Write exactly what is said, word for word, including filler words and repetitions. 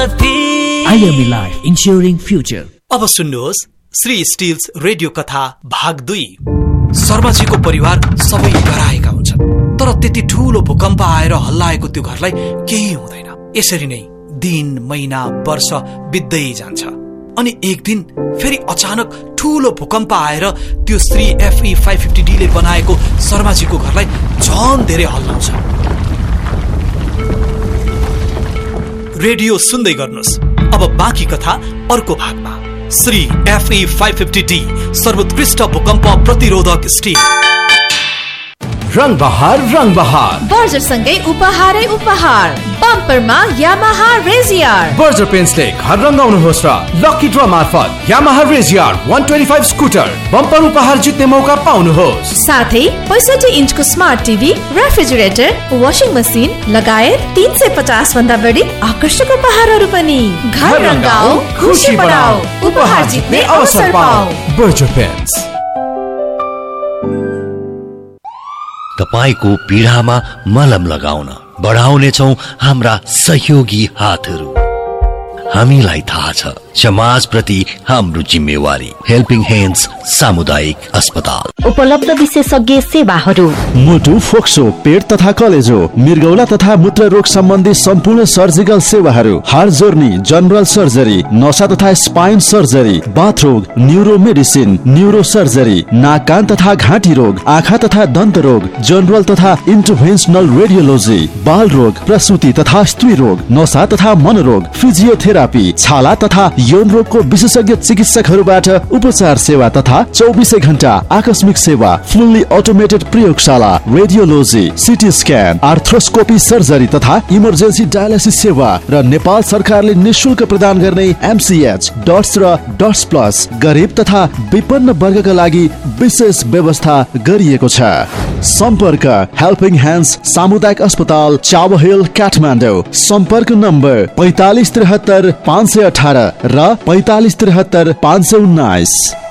साथी। IME life इन्स्योरिङ future. अब सुन्नुहोस् श्री स्टिल्स रेडियो कथा भाग दुई। शर्माजीको परिवार सबै डराएका हुन्छन्, तर त्यति ठूलो भूकम्प आएर हल्लाएको त्यो घरलाई केही हुँदैन। यसरी नै दिन महिना वर्ष बित्दै जान्छ अनि एक दिन फेरि अचानक ठूलो भूकम्प आएर त्यो Shri FE five fifty D ले बनाएको शर्माजीको घरलाई झन धेरै हल्लाउँछ। रेडियो सुन्दै गर्नुहोस्। अब बाँकी कथा अर्को भागमा। Shri FE five fifty D सर्वोत्कृष्ट भूकम्प प्रतिरोधक स्टिल। रंग बहार रंग बहार बर्जर सँगै उपहारै उपहार। बम्परमा यामाहा रेजियर। बर्जर पेन्ट्सले घर रंगाउनुहोस् र लकी ड्र मार्फत यामाहा रेजियर एक सय पच्चीस स्कुटर बम्पर उपहार जित्ने मौका पाउनुहोस्। साथै पैँसठी इन्चको smart TV, refrigerator, washing machine लगायत तीन सय पचास भन्दा बढी आकर्षक उपहारहरू पनि। घर रंगाऊ, खुशी बढाऊ, उपहार जित्ने अवसर पाऊ। Berger paints. तपाईको पीडामा मलम लगाउन बढाउनेछौं हाम्रा सहयोगी हातहरू। हामीलाई थाहा छ समाजप्रति हाम्रो जिम्मेवारी। हेल्पिङ ह्यान्ड्स सामुदायिक अस्पताल। उपलब्ध विशेषज्ञ सेवाहरू मुटु, फोक्सो, पेट तथा कलेजो, मृगौला तथा मूत्र रोग सम्बन्धी सम्पूर्ण सर्जिकल सेवाहरू, हार्ट जोर्नी, जनरल सर्जरी, नसा तथा spine surgery, बाथरोग, neuro medicine, neuro surgery, नाक कान तथा घाँटी रोग, आँखा तथा दन्त रोग, जनरल तथा इन्टरभेन्सनल रेडियोलोजी, बाल रोग, प्रसुति तथा स्त्री रोग, नसा तथा मनोरोग, फिजियोथेरापी, छाला तथा यौन रोगको विशेषज्ञ चिकित्सकहरूबाट उपचार सेवा तथा चौबिसै घण्टा आकस्मिक सेवा, फुल्ली अटोमेटेड प्रयोगशाला, radiology, CT scan, arthroscopy surgery तथा इमर्जेन्सी डायलिसिस सेवा र नेपाल सरकारले निशुल्क प्रदान गर्ने एमसीएच, डट्स र डट्स प्लस गरिब तथा विपन्न वर्गका लागि विशेष व्यवस्था गरिएको छ। सम्पर्क हेल्पिङ ह्यान्ड्स सामुदायिक अस्पताल, चावहिल, काठमाडौँ। सम्पर्क नम्बर पैंतालीस त्रिहत्तर पाँच सय अठारह र पैंतालीस त्रिहत्तर पाँच सय उन्नाइस।